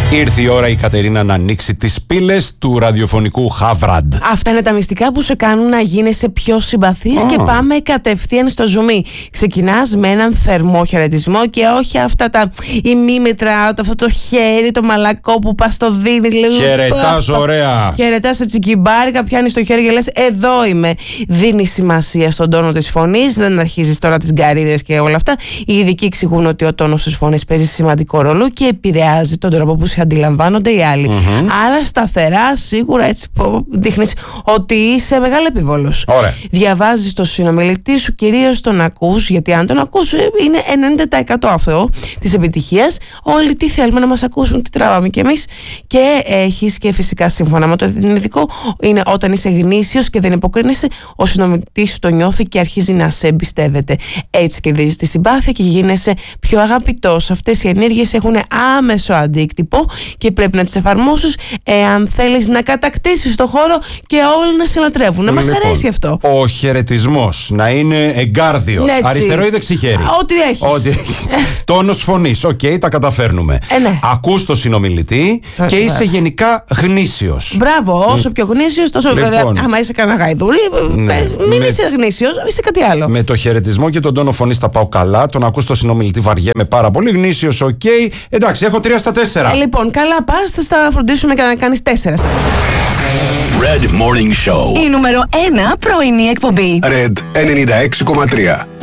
Ήρθε η ώρα η Κατερίνα να ανοίξει τις πύλες του ραδιοφωνικού Χαβραντ. Αυτά είναι τα μυστικά που σε κάνουν να γίνεσαι πιο συμπαθής και πάμε κατευθείαν στο ζουμί. Ξεκινάς με έναν θερμό χαιρετισμό και όχι αυτά τα ημίμετρα, αυτό το χέρι, το μαλακό που πας το δίνεις. Χαιρετάς ωραία. Χαιρετάς έτσι κυμπάρικα, πιάνεις το χέρι και λες εδώ είμαι. Δίνεις σημασία στον τόνο της φωνής, δεν αρχίζεις τώρα τις γκαρίδες και όλα αυτά. Οι ειδικοί εξηγούν ότι ο τόνος της φωνής παίζει σημαντικό ρόλο και επηρεάζει τον τρόπο που σε αντιλαμβάνονται οι άλλοι. Άρα σταθερά, σίγουρα έτσι δείχνεις ότι είσαι μεγάλο επιβόλος. Διαβάζεις το συνομιλητή σου, κυρίως τον ακούς, γιατί αν τον ακούς είναι 90% αυτό της επιτυχίας. Όλοι τι θέλουμε να μας ακούσουν, τι τραβάμε κι εμείς. Και έχεις και φυσικά σύμφωνα με το ειδικό, είναι όταν είσαι γνήσιος και δεν υποκρίνεσαι, ο συνομιλητής σου το νιώθει και αρχίζει να σε εμπιστεύεται. Έτσι κερδίζεις τη συμπάθεια και γίνεσαι πιο αγαπητός. Αυτές οι ενέργειες έχουν άμεσο αντίκτυπο και πρέπει να τις εφαρμόσεις εάν θέλεις να κατακτήσεις το χώρο και όλοι να σε λατρεύουν. Να μας αρέσει αυτό. Ο χαιρετισμός να είναι εγκάρδιος. Αριστερό ή δεξί χέρι. Ό,τι έχεις. Τόνος φωνής. Οκ, τα καταφέρνουμε. Ναι. Ακούς το συνομιλητή και είσαι γενικά γνήσιος. Μπράβο, όσο πιο γνήσιος, τόσο βέβαια. Άμα είσαι κανένα γαϊδούρι, μην είσαι γνήσιος, είσαι κάτι άλλο. Με το χαιρετισμό και τον τόνο φωνής τα πάω καλά. Τον ακούς το συνομιλητή, βαριέμαι πάρα πολύ. Γνήσιος, οκ. Εντάξει, έχω 3 στα 4. Λοιπόν, καλά πας, θα στα φροντίσουμε και να κάνεις 4 στα 4. Red Morning Show. Η νούμερο 1 πρωινή εκπομπή. Red 96,3.